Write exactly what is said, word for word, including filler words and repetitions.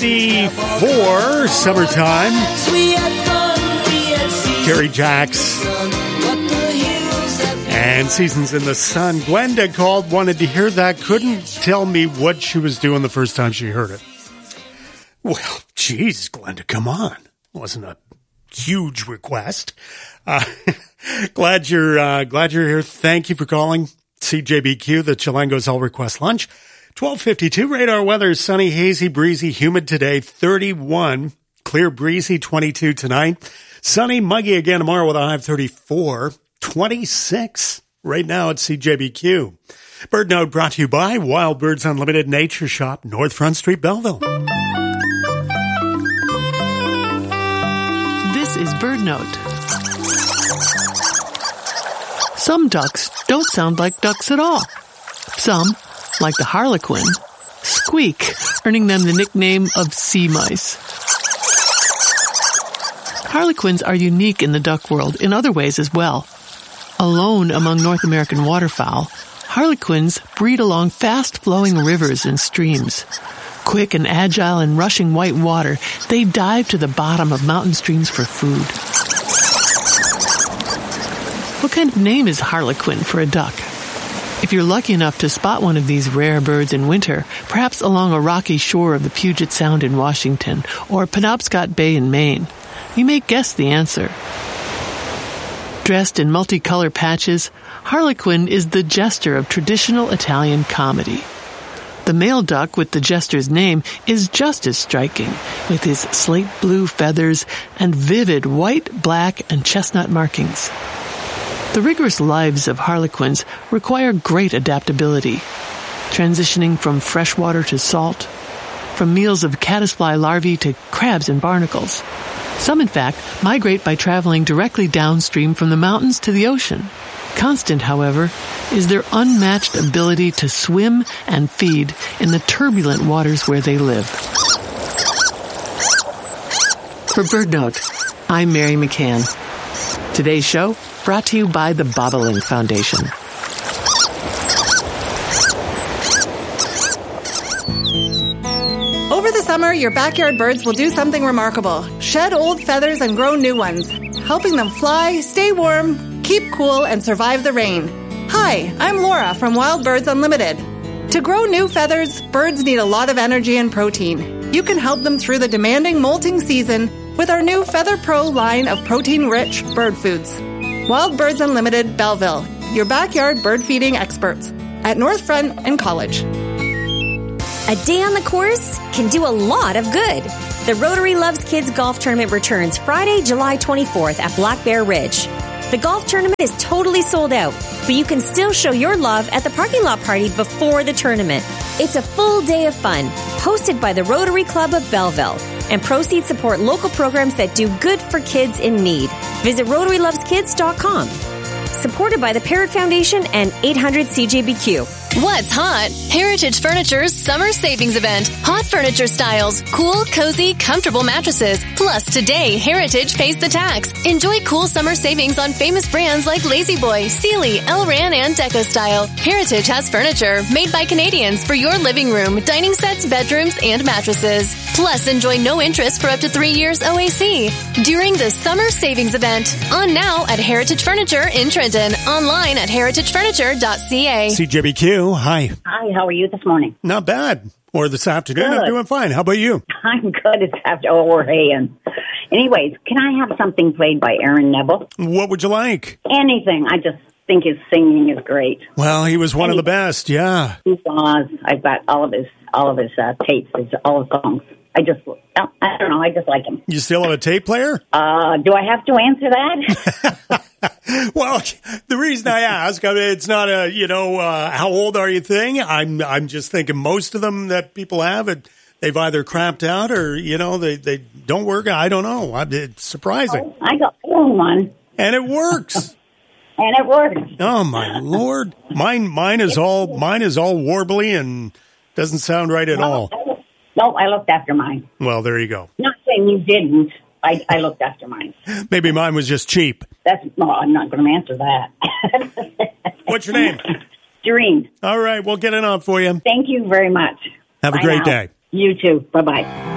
fifty-four, summertime. Jerry Jacks. And Seasons in the Sun. Glenda called, wanted to hear that, couldn't tell me what she was doing the first time she heard it. Well, geez, Glenda, come on. Wasn't a huge request. Uh, glad you're, uh, glad you're here. Thank you for calling C J B Q, the Chilango's All Request Lunch. twelve fifty-two radar weather, sunny, hazy, breezy, humid today, thirty-one, clear, breezy, twenty-two tonight. Sunny, muggy again tomorrow with a high of thirty-four, twenty-six right now at C J B Q. Bird Note brought to you by Wild Birds Unlimited Nature Shop, North Front Street, Belleville. This is Bird Note. Some ducks don't sound like ducks at all. Some, like the harlequin, squeak, earning them the nickname of sea mice. Harlequins are unique in the duck world in other ways as well. Alone among North American waterfowl, harlequins breed along fast-flowing rivers and streams. Quick and agile in rushing white water, they dive to the bottom of mountain streams for food. What kind of name is harlequin for a duck? If you're lucky enough to spot one of these rare birds in winter, perhaps along a rocky shore of the Puget Sound in Washington or Penobscot Bay in Maine, you may guess the answer. Dressed in multicolor patches, harlequin is the jester of traditional Italian comedy. The male duck with the jester's name is just as striking, with his slate blue feathers and vivid white, black, and chestnut markings. The rigorous lives of harlequins require great adaptability, transitioning from freshwater to salt, from meals of caddisfly larvae to crabs and barnacles. Some, in fact, migrate by traveling directly downstream from the mountains to the ocean. Constant, however, is their unmatched ability to swim and feed in the turbulent waters where they live. For Bird Note, I'm Mary McCann. Today's show brought to you by the Bobolink Foundation. Over the summer, your backyard birds will do something remarkable. Shed old feathers and grow new ones, helping them fly, stay warm, keep cool, and survive the rain. Hi, I'm Laura from Wild Birds Unlimited. To grow new feathers, birds need a lot of energy and protein. You can help them through the demanding molting season with our new Feather Pro line of protein-rich bird foods. Wild Birds Unlimited, Belleville, your backyard bird feeding experts at North Front and College. A day on the course can do a lot of good. The Rotary Loves Kids Golf Tournament returns Friday, July twenty-fourth at Black Bear Ridge. The golf tournament is totally sold out, but you can still show your love at the parking lot party before the tournament. It's a full day of fun, hosted by the Rotary Club of Belleville, and proceeds support local programs that do good for kids in need. Visit rotary loves kids dot com. Supported by the Parrott Foundation and eight hundred C J B Q. What's hot? Heritage Furniture's summer savings event. Hot furniture styles, cool, cozy, comfortable mattresses. Plus, today, Heritage pays the tax. Enjoy cool summer savings on famous brands like La-Z-Boy, Sealy, Elran, and Deco Style. Heritage has furniture made by Canadians for your living room, dining sets, bedrooms, and mattresses. Plus, enjoy no interest for up to three years O A C during the summer savings event. On now at Heritage Furniture in Trenton. Online at heritage furniture dot c a. C J B Q, hi. Hi, how are you this morning? Not bad. Or this afternoon. Good. I'm doing fine. How about you? I'm good. It's after, oh, we're haying. Anyways, can I have something played by Aaron Neville? What would you like? Anything. I just think his singing is great. Well, he was one Anything. of the best, yeah. He was. I've got all of his, all of his uh, tapes, his, all his songs. I just, I don't know, I just like him. You still have a tape player? Uh, do I have to answer that? Well, the reason I ask, I mean, it's not a, you know, uh, how old are you thing. I'm, I'm just thinking most of them that people have, it, they've either crapped out or, you know, they, they don't work. I don't know. It's surprising. Oh, I got one. And it works. And it works. Oh my Lord. Mine, mine is all, mine is all warbly and doesn't sound right at no, all. No, I looked after mine. Well, there you go. Not saying you didn't. I, I looked after mine. Maybe mine was just cheap. That's no, I'm not going to answer that. What's your name? Doreen. All right, we'll get it on for you. Thank you very much. Have Bye a great now. day. You too. Bye-bye.